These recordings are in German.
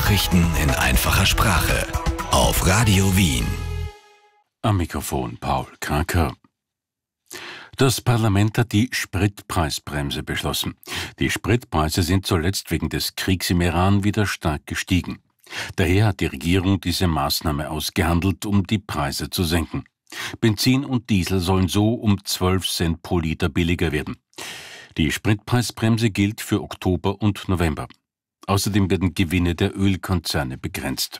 Nachrichten in einfacher Sprache auf Radio Wien. Am Mikrofon Paul Kraker. Das Parlament hat die Spritpreisbremse beschlossen. Die Spritpreise sind zuletzt wegen des Kriegs im Iran wieder stark gestiegen. Daher hat die Regierung diese Maßnahme ausgehandelt, um die Preise zu senken. Benzin und Diesel sollen so um 12 Cent pro Liter billiger werden. Die Spritpreisbremse gilt für Oktober und November. Außerdem werden Gewinne der Ölkonzerne begrenzt.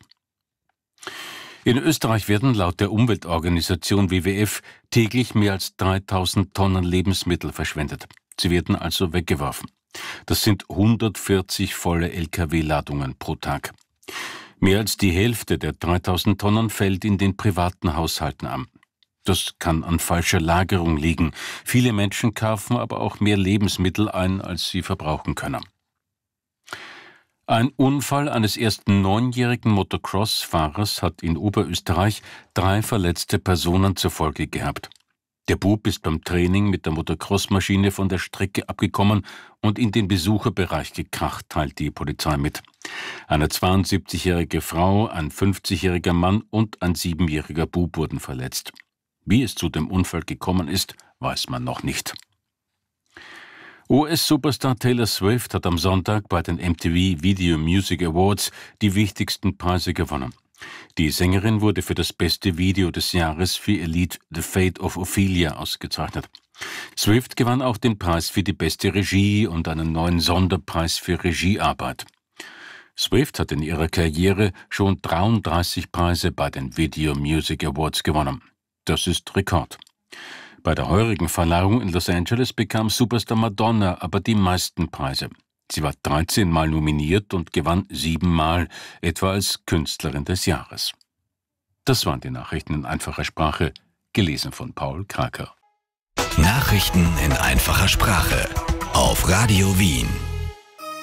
In Österreich werden laut der Umweltorganisation WWF täglich mehr als 3000 Tonnen Lebensmittel verschwendet. Sie werden also weggeworfen. Das sind 140 volle Lkw-Ladungen pro Tag. Mehr als die Hälfte der 3000 Tonnen fällt in den privaten Haushalten an. Das kann an falscher Lagerung liegen. Viele Menschen kaufen aber auch mehr Lebensmittel ein, als sie verbrauchen können. Ein Unfall eines ersten 9-jährigen Motocross-Fahrers hat in Oberösterreich 3 verletzte Personen zur Folge gehabt. Der Bub ist beim Training mit der Motocross-Maschine von der Strecke abgekommen und in den Besucherbereich gekracht, teilt die Polizei mit. Eine 72-jährige Frau, ein 50-jähriger Mann und ein 7-jähriger Bub wurden verletzt. Wie es zu dem Unfall gekommen ist, weiß man noch nicht. US-Superstar Taylor Swift hat am Sonntag bei den MTV Video Music Awards die wichtigsten Preise gewonnen. Die Sängerin wurde für das beste Video des Jahres für ihr Lied The Fate of Ophelia ausgezeichnet. Swift gewann auch den Preis für die beste Regie und einen neuen Sonderpreis für Regiearbeit. Swift hat in ihrer Karriere schon 33 Preise bei den Video Music Awards gewonnen. Das ist Rekord. Bei der heurigen Verleihung in Los Angeles bekam Superstar Madonna aber die meisten Preise. Sie war 13 Mal nominiert und gewann 7 Mal, etwa als Künstlerin des Jahres. Das waren die Nachrichten in einfacher Sprache, gelesen von Paul Kraker. Nachrichten in einfacher Sprache auf Radio Wien.